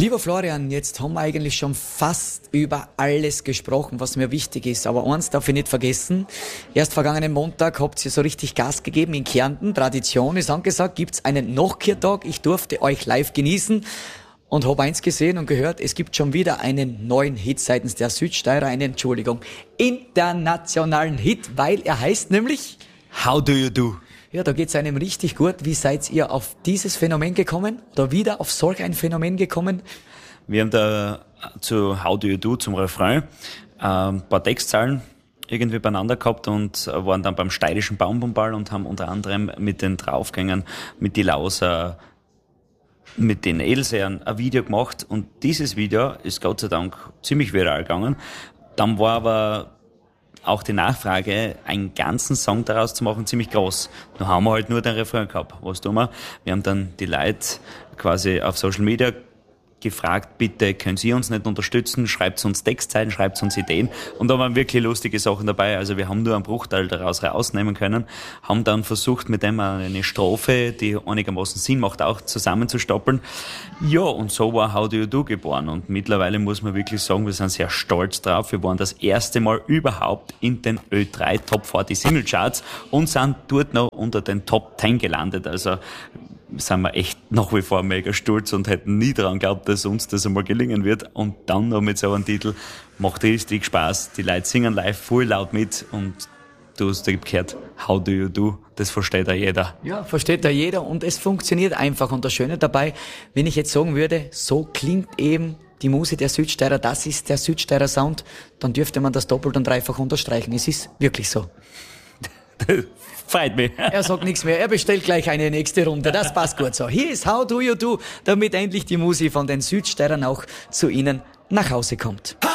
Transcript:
Lieber Florian, jetzt haben wir eigentlich schon fast über alles gesprochen, was mir wichtig ist. Aber eins darf ich nicht vergessen. Erst vergangenen Montag habt ihr so richtig Gas gegeben in Kärnten. Tradition ist angesagt, gibt's einen Nochkirtag. Ich durfte euch live genießen und habe eins gesehen und gehört, es gibt schon wieder einen neuen Hit seitens der Südsteirer, einen internationalen Hit, weil er heißt nämlich How Do You Do? Ja, da geht's einem richtig gut. Wie seid ihr auf dieses Phänomen gekommen? Oder wieder auf solch ein Phänomen gekommen? Wir haben da zu How Do You Do, zum Refrain, ein paar Textzeilen irgendwie beieinander gehabt und waren dann beim steirischen Baumbumball und haben unter anderem mit den Draufgängern, mit die Lauser, mit den Edelseern ein Video gemacht und dieses Video ist Gott sei Dank ziemlich viral gegangen. Dann war aber auch die Nachfrage, einen ganzen Song daraus zu machen, ziemlich groß. Da haben wir halt nur den Refrain gehabt. Was tun wir? Wir haben dann die Leute quasi auf Social Media gefragt, bitte können Sie uns nicht unterstützen, schreibt uns Textzeilen, schreibt uns Ideen und da waren wirklich lustige Sachen dabei, also wir haben nur einen Bruchteil daraus rausnehmen können, haben dann versucht mit dem eine Strophe, die einigermaßen Sinn macht, auch zusammenzustoppeln. Ja, und so war How Do You Do geboren und mittlerweile muss man wirklich sagen, wir sind sehr stolz drauf, wir waren das erste Mal überhaupt in den Ö3 Top 40 Single Charts und sind dort noch unter den Top 10 gelandet, also sind wir echt nach wie vor mega stolz und hätten nie daran geglaubt, dass uns das einmal gelingen wird. Und dann noch mit so einem Titel macht richtig Spaß. Die Leute singen live voll laut mit und du hast gehört, How Do You Do, das versteht ja jeder. Ja, versteht ja jeder und es funktioniert einfach. Und das Schöne dabei, wenn ich jetzt sagen würde, so klingt eben die Musik der Südsteirer, das ist der Südsteirer Sound, dann dürfte man das doppelt und dreifach unterstreichen. Es ist wirklich so. Freut mich. Er sagt nichts mehr, er bestellt gleich eine nächste Runde, das passt gut so. Hier ist How Do You Do, damit endlich die Musik von den Südsteirern auch zu Ihnen nach Hause kommt.